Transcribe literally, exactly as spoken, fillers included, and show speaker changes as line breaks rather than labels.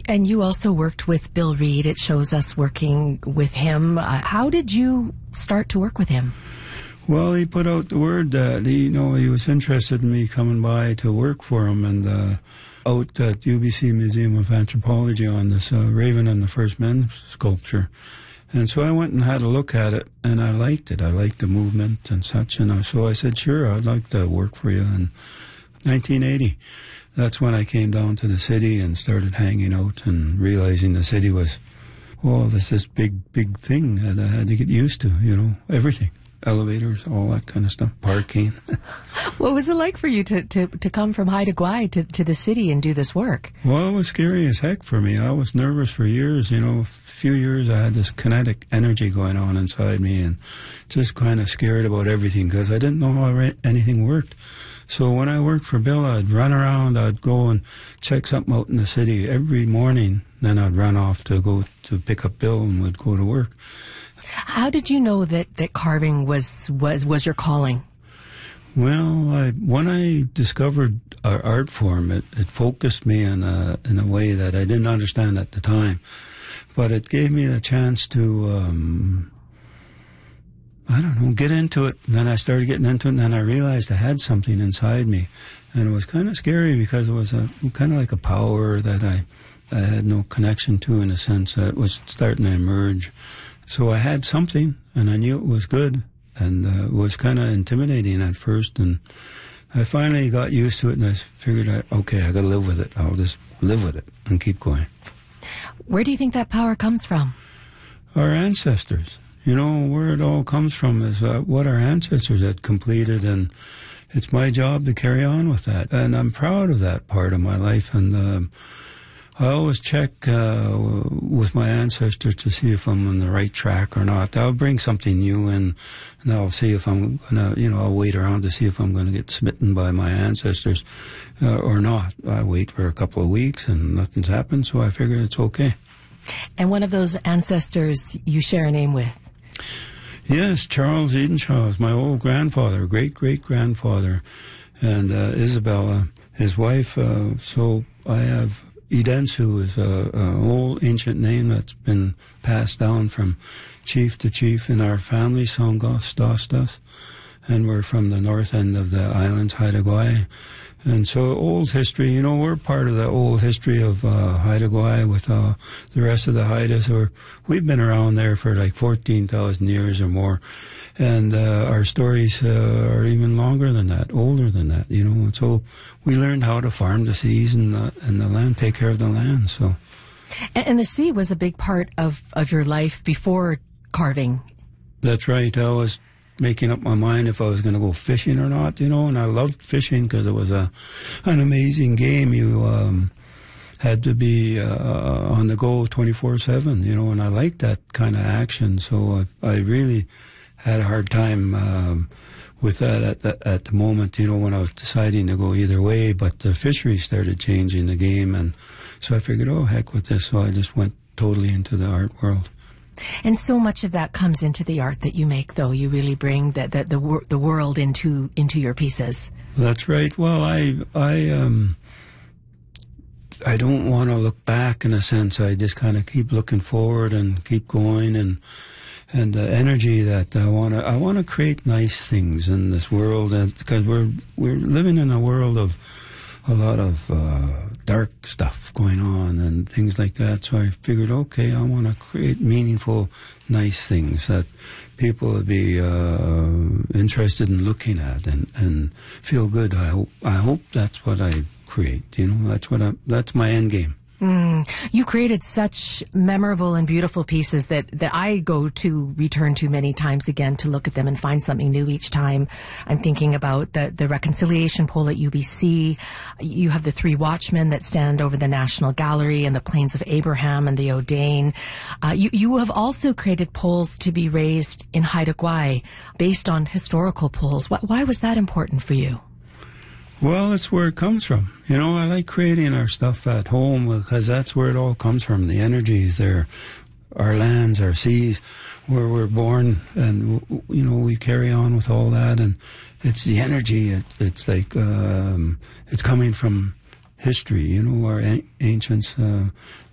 And you also worked with Bill Reed. It shows us working with him. Uh, how did you start to work with him?
Well, he put out the word that he, you know, he was interested in me coming by to work for him, and uh, out at U B C Museum of Anthropology on this uh, Raven and the First Men sculpture. And so I went and had a look at it, and I liked it. I liked the movement and such, and I, so I said, sure, I'd like to work for you. In nineteen eighty, that's when I came down to the city and started hanging out and realizing the city was, well, there's this big, big thing that I had to get used to, you know, everything. Elevators, all that kind of stuff, parking.
What was it like for you to, to, to come from Haida Gwaii to, to the city and do this work?
Well, it was scary as heck for me. I was nervous for years, you know. A few years I had this kinetic energy going on inside me and just kind of scared about everything because I didn't know how re- anything worked. So when I worked for Bill, I'd run around, I'd go and check something out in the city every morning. Then I'd run off to go to pick up Bill and would go to work.
How did you know that, that carving was, was was your calling?
Well, I, when I discovered our art form, it, it focused me in a, in a way that I didn't understand at the time. But it gave me a chance to, um, I don't know, get into it. And then I started getting into it, and then I realized I had something inside me. And it was kind of scary because it was a kind of like a power that I, I had no connection to, in a sense that it was starting to emerge. So I had something, and I knew it was good, and uh, it was kind of intimidating at first, and I finally got used to it, and I figured out, okay, I got to live with it. I'll just live with it and keep going.
Where do you think that power comes from?
Our ancestors. You know, where it all comes from is uh, what our ancestors had completed, and it's my job to carry on with that, and I'm proud of that part of my life, and um, I always check uh, with my ancestors to see if I'm on the right track or not. I'll bring something new in, and I'll see if I'm gonna, you know, I'll wait around to see if I'm going to get smitten by my ancestors uh, or not. I wait for a couple of weeks and nothing's happened, so I figure it's okay.
And one of those ancestors you share a name with?
Yes, Charles Edenshaw is my old grandfather, great-great-grandfather, and uh, Isabella, his wife. Uh, so I have... Idensu is an old ancient name that's been passed down from chief to chief in our family, Songos Dostas, and we're from the north end of the islands, Haida Gwaii. And so old history, you know, we're part of the old history of uh, Haida Gwaii with uh, the rest of the Haidas. Or we've been around there for like fourteen thousand years or more. And uh, our stories uh, are even longer than that, older than that, you know. And so we learned how to farm the seas and the, and the land, take care of the land. So,
and, and the sea was a big part of, of your life before carving.
That's right. I was making up my mind if I was going to go fishing or not, you know. And I loved fishing because it was a an amazing game. You um, had to be uh, on the go twenty-four seven, you know. And I liked that kind of action. So I, I really had a hard time um, with that at the, at the moment, you know, when I was deciding to go either way. But the fishery started changing the game, and so I figured, oh, heck with this. So I just went totally into the art world.
And so much of that comes into the art that you make, though. You really bring that, that the wor- the world into into your pieces.
That's right. Well, I I um I don't want to look back, in a sense. I just kind of keep looking forward and keep going, and. And the energy that I want to, I want to create nice things in this world, and because we're we're living in a world of a lot of uh, dark stuff going on and things like that. So I figured, okay, I want to create meaningful, nice things that people would be uh, interested in looking at and, and feel good. I hope I hope that's what I create. You know, that's what I, that's my end game.
Mm. You created such memorable and beautiful pieces that, that I go to return to many times again to look at them and find something new each time. I'm thinking about the, the reconciliation pole at U B C. You have the three watchmen that stand over the National Gallery and the Plains of Abraham and the O'Dane. Uh, you, you have also created poles to be raised in Haida Gwaii based on historical poles. Why, why was that important for you?
Well, it's where it comes from. You know, I like creating our stuff at home because that's where it all comes from. The energies there, our lands, our seas, where we're born, and, you know, we carry on with all that. And it's the energy. It, it's like, um, it's coming from history. You know, our an- ancients uh,